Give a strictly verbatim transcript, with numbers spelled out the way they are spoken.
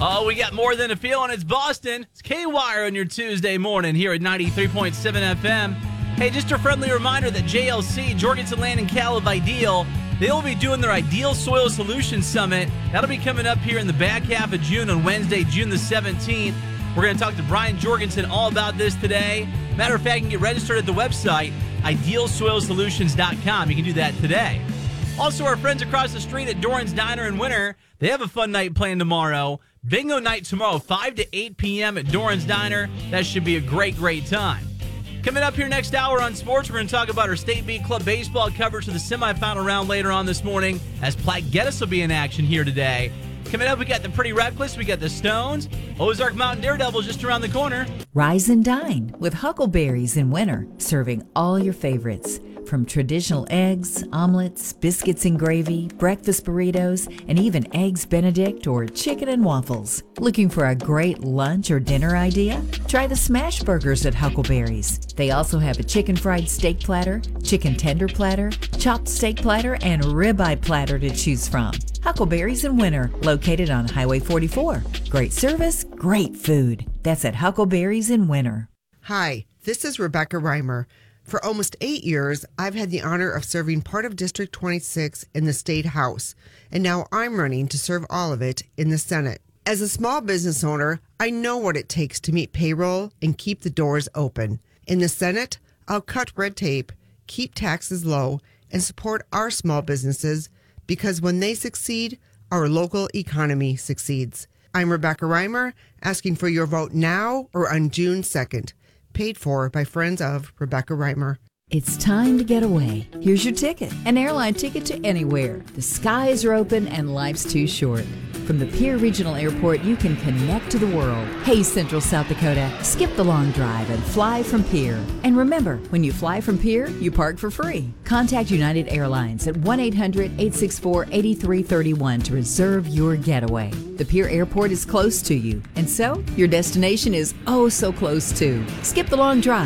Oh, we got more than a feeling. It's Boston. It's K-Wire on your Tuesday morning here at ninety-three point seven F M. Hey, just a friendly reminder that J L C, Jorgensen Land and Cal of Ideal, they will be doing their Ideal Soil Solutions Summit. That'll be coming up here in the back half of June on Wednesday, June the seventeenth. We're going to talk to Brian Jorgensen all about this today. Matter of fact, you can get registered at the website, ideal soil solutions dot com. You can do that today. Also, our friends across the street at Doran's Diner in Winter, they have a fun night planned tomorrow. Bingo night tomorrow, five to eight p.m. at Doran's Diner. That should be a great, great time. Coming up here next hour on sports, we're going to talk about our State Beat Club baseball coverage of the semifinal round later on this morning, as Platte Geddes will be in action here today. Coming up, we got the Pretty Reckless, we got the Stones, Ozark Mountain Daredevils just around the corner. Rise and dine with Huckleberries in Winter, serving all your favorites. From traditional eggs, omelets, biscuits and gravy, breakfast burritos, and even Eggs Benedict or chicken and waffles. Looking for a great lunch or dinner idea? Try the smash burgers at Huckleberries. They also have a chicken fried steak platter, chicken tender platter, chopped steak platter, and ribeye platter to choose from. Huckleberries in Winter, located on Highway forty-four. Great service, great food. That's at Huckleberries in Winter. Hi, this is Rebecca Reimer. For almost eight years, I've had the honor of serving part of District twenty-six in the State House, and now I'm running to serve all of it in the Senate. As a small business owner, I know what it takes to meet payroll and keep the doors open. In the Senate, I'll cut red tape, keep taxes low, and support our small businesses, because when they succeed, our local economy succeeds. I'm Rebecca Reimer, asking for your vote now or on June second. Paid for by friends of Rebecca Reimer. It's time to get away. Here's your ticket. An airline ticket to anywhere. The skies are open and life's too short. From the Pierre Regional Airport, you can connect to the world. Hey, Central South Dakota, skip the long drive and fly from Pierre. And remember, when you fly from Pierre, you park for free. Contact United Airlines at one eight hundred, eight six four, eight three three one to reserve your getaway. The Pierre Airport is close to you, and so your destination is oh so close too. Skip the long drive